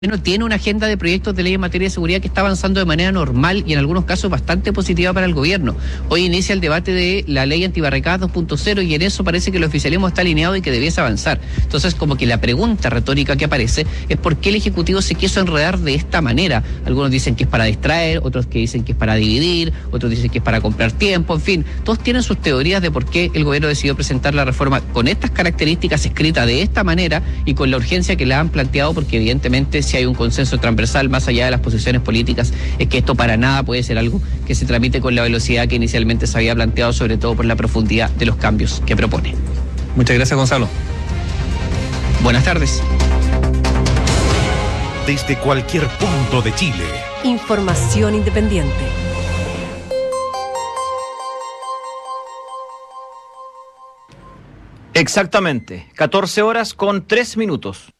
Tiene una agenda de proyectos de ley en materia de seguridad que está avanzando de manera normal y en algunos casos bastante positiva para el gobierno. Hoy inicia el debate de la ley antibarricadas 2.0 y en eso parece que el oficialismo está alineado y que debiese avanzar. Entonces, como que la pregunta retórica que aparece es por qué el Ejecutivo se quiso enredar de esta manera. Algunos dicen que es para distraer, otros que dicen que es para dividir, otros dicen que es para comprar tiempo, en fin. Todos tienen sus teorías de por qué el gobierno decidió presentar la reforma con estas características, escrita de esta manera y con la urgencia que la han planteado, porque evidentemente si hay un consenso transversal más allá de las posiciones políticas, es que esto para nada puede ser algo que se tramite con la velocidad que inicialmente se había planteado, sobre todo por la profundidad de los cambios que propone. Muchas gracias, Gonzalo. Buenas tardes. Desde cualquier punto de Chile. Información independiente. Exactamente, 14 horas con 3 minutos.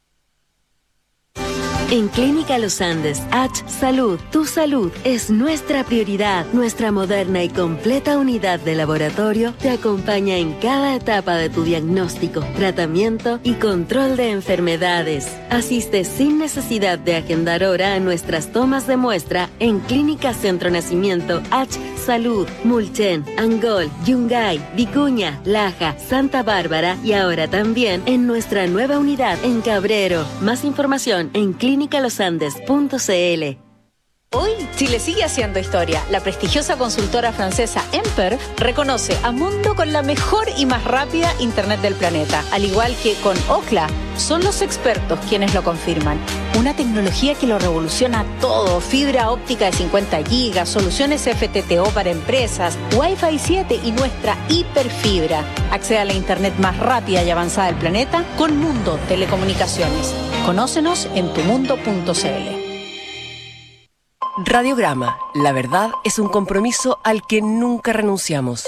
En Clínica Los Andes, H Salud, tu salud es nuestra prioridad. Nuestra moderna y completa unidad de laboratorio te acompaña en cada etapa de tu diagnóstico, tratamiento y control de enfermedades. Asiste sin necesidad de agendar hora a nuestras tomas de muestra en Clínica Centro Nacimiento H Salud, Mulchen, Angol, Yungay, Vicuña, Laja, Santa Bárbara y ahora también en nuestra nueva unidad en Cabrero. Más información en clinicalosandes.cl. Hoy, Chile sigue haciendo historia. La prestigiosa consultora francesa Emper reconoce a Mundo con la mejor y más rápida Internet del planeta. Al igual que con Ookla, son los expertos quienes lo confirman. Una tecnología que lo revoluciona todo. Fibra óptica de 50 gigas, soluciones FTTO para empresas, Wi-Fi 7 y nuestra hiperfibra. Accede a la Internet más rápida y avanzada del planeta con Mundo Telecomunicaciones. Conócenos en tumundo.cl. Radiograma. La verdad es un compromiso al que nunca renunciamos.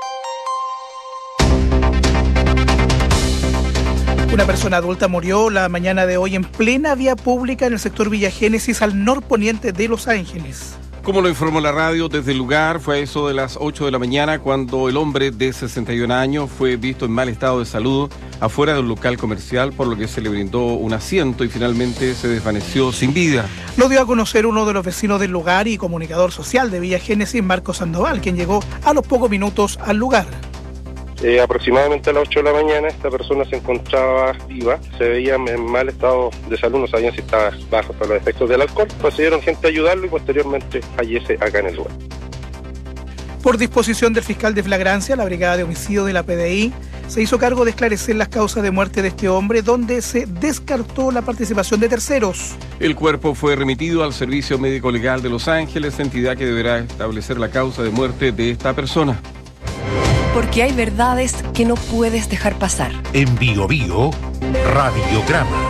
Una persona adulta murió la mañana de hoy en plena vía pública en el sector Villa Génesis, al norponiente de Los Ángeles. Como lo informó la radio, desde el lugar fue a eso de las 8 de la mañana cuando el hombre de 61 años fue visto en mal estado de salud afuera del local comercial, por lo que se le brindó un asiento y finalmente se desvaneció sin vida. Lo dio a conocer uno de los vecinos del lugar y comunicador social de Villa Génesis, Marcos Sandoval, quien llegó a los pocos minutos al lugar. Aproximadamente a las 8 de la mañana esta persona se encontraba viva, se veía en mal estado de salud, no sabían si estaba bajo por los efectos del alcohol. Procedieron gente a ayudarlo y posteriormente fallece acá en el lugar. Por disposición del fiscal de flagrancia, la Brigada de Homicidio de la PDI se hizo cargo de esclarecer las causas de muerte de este hombre, donde se descartó la participación de terceros. El cuerpo fue remitido al Servicio Médico Legal de Los Ángeles, entidad que deberá establecer la causa de muerte de esta persona. Porque hay verdades que no puedes dejar pasar. En Bio Bio, Radiograma.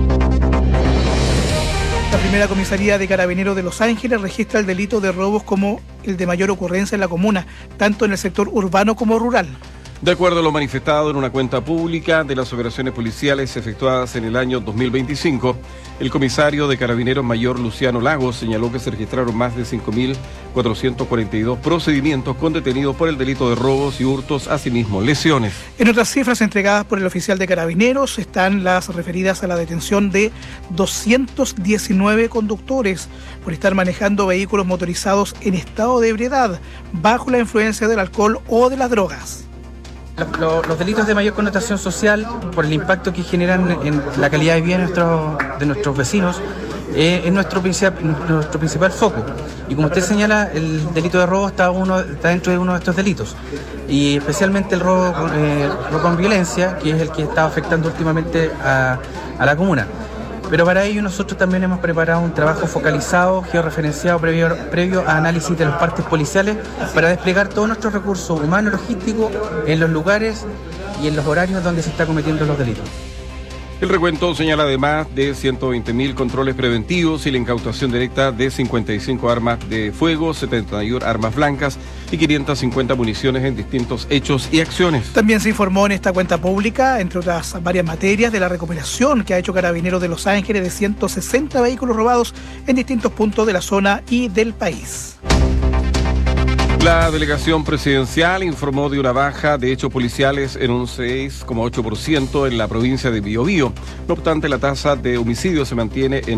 La primera comisaría de Carabineros de Los Ángeles registra el delito de robos como el de mayor ocurrencia en la comuna, tanto en el sector urbano como rural. De acuerdo a lo manifestado en una cuenta pública de las operaciones policiales efectuadas en el año 2025, el comisario de Carabineros Mayor Luciano Lagos señaló que se registraron más de 5.442 procedimientos con detenidos por el delito de robos y hurtos, asimismo lesiones. En otras cifras entregadas por el oficial de Carabineros están las referidas a la detención de 219 conductores por estar manejando vehículos motorizados en estado de ebriedad, bajo la influencia del alcohol o de las drogas. Los delitos de mayor connotación social, por el impacto que generan en la calidad de vida de nuestros vecinos, es nuestro principal foco. Y como usted señala, el delito de robo está dentro de uno de estos delitos. Y especialmente el robo con violencia, que es el que está afectando últimamente a la comuna. Pero para ello nosotros también hemos preparado un trabajo focalizado, georreferenciado previo a análisis de las partes policiales para desplegar todos nuestros recursos humanos y logísticos en los lugares y en los horarios donde se está cometiendo los delitos. El recuento señala además de 120.000 controles preventivos y la incautación directa de 55 armas de fuego, 71 armas blancas y 550 municiones en distintos hechos y acciones. También se informó en esta cuenta pública, entre otras varias materias, de la recuperación que ha hecho Carabineros de Los Ángeles de 160 vehículos robados en distintos puntos de la zona y del país. La delegación presidencial informó de una baja de hechos policiales en un 6,8% en la provincia de Biobío. No obstante, la tasa de homicidios se mantiene en